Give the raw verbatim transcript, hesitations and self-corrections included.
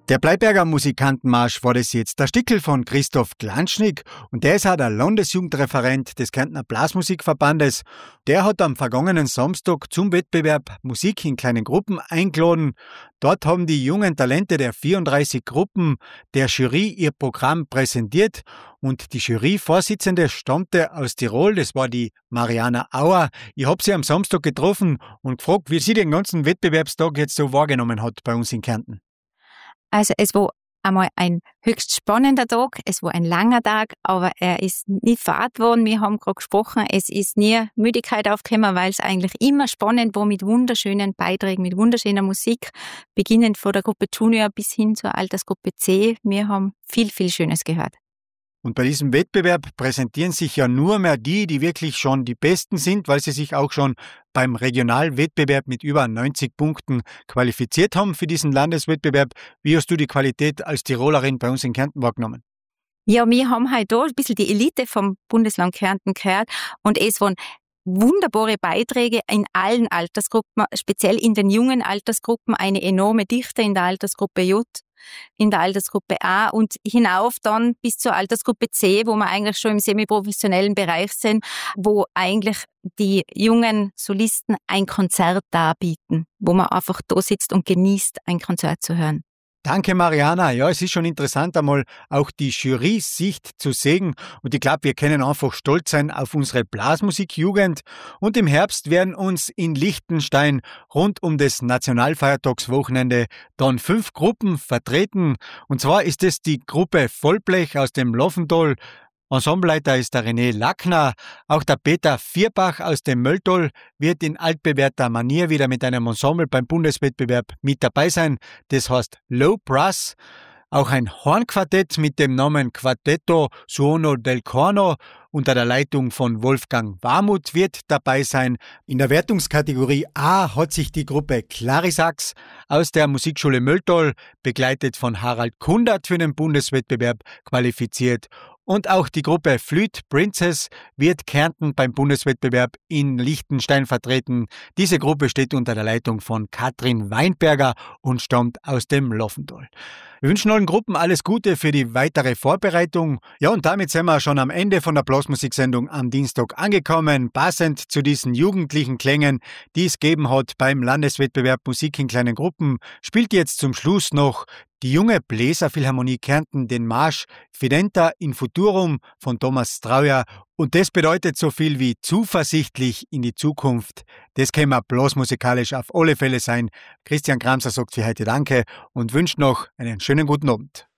Der Bleiberger Musikantenmarsch war das jetzt. Der Stickel von Christoph Glanschnig und der ist auch der Landesjugendreferent des Kärntner Blasmusikverbandes. Der hat am vergangenen Samstag zum Wettbewerb Musik in kleinen Gruppen eingeladen. Dort haben die jungen Talente der vierunddreißig Gruppen der Jury ihr Programm präsentiert und die Juryvorsitzende stammte aus Tirol, das war die Mariana Auer. Ich habe sie am Samstag getroffen und gefragt, wie sie den ganzen Wettbewerbstag jetzt so wahrgenommen hat bei uns in Kärnten. Also es war einmal ein höchst spannender Tag, es war ein langer Tag, aber er ist nicht fad worden. Wir haben gerade gesprochen, es ist nie Müdigkeit aufgekommen, weil es eigentlich immer spannend war mit wunderschönen Beiträgen, mit wunderschöner Musik, beginnend von der Gruppe Junior bis hin zur Altersgruppe C. Wir haben viel, viel Schönes gehört. Und bei diesem Wettbewerb präsentieren sich ja nur mehr die, die wirklich schon die Besten sind, weil sie sich auch schon beim Regionalwettbewerb mit über neunzig Punkten qualifiziert haben für diesen Landeswettbewerb. Wie hast du die Qualität als Tirolerin bei uns in Kärnten wahrgenommen? Ja, wir haben halt da ein bisschen die Elite vom Bundesland Kärnten gehört und es waren wunderbare Beiträge in allen Altersgruppen, speziell in den jungen Altersgruppen, eine enorme Dichte in der Altersgruppe J, in der Altersgruppe A und hinauf dann bis zur Altersgruppe C, wo wir eigentlich schon im semiprofessionellen Bereich sind, wo eigentlich die jungen Solisten ein Konzert darbieten, wo man einfach da sitzt und genießt, ein Konzert zu hören. Danke, Mariana. Ja, es ist schon interessant, einmal auch die Jury-Sicht zu sehen. Und ich glaube, wir können einfach stolz sein auf unsere Blasmusikjugend. Und im Herbst werden uns in Liechtenstein rund um das Nationalfeiertagswochenende dann fünf Gruppen vertreten. Und zwar ist es die Gruppe Vollblech aus dem Laufental. Ensembleleiter ist der René Lackner. Auch der Peter Vierbach aus dem Mölltal wird in altbewährter Manier wieder mit einem Ensemble beim Bundeswettbewerb mit dabei sein. Das heißt Low Brass. Auch ein Hornquartett mit dem Namen Quartetto Suono del Corno unter der Leitung von Wolfgang Warmuth wird dabei sein. In der Wertungskategorie A hat sich die Gruppe Clarisax aus der Musikschule Mölltal, begleitet von Harald Kundert, für den Bundeswettbewerb qualifiziert. Und auch die Gruppe Flute Princess wird Kärnten beim Bundeswettbewerb in Liechtenstein vertreten. Diese Gruppe steht unter der Leitung von Katrin Weinberger und stammt aus dem Laufental. Wir wünschen allen Gruppen alles Gute für die weitere Vorbereitung. Ja, und damit sind wir schon am Ende von der Blasmusiksendung am Dienstag angekommen. Passend zu diesen jugendlichen Klängen, die es gegeben hat beim Landeswettbewerb Musik in kleinen Gruppen, spielt jetzt zum Schluss noch die junge Bläserphilharmonie Kärnten den Marsch Fidenta in Futurum von Thomas Strauja. Und das bedeutet so viel wie zuversichtlich in die Zukunft. Das können wir blasmusikalisch auf alle Fälle sein. Christian Kramser sagt für heute Danke und wünscht noch einen schönen guten Abend.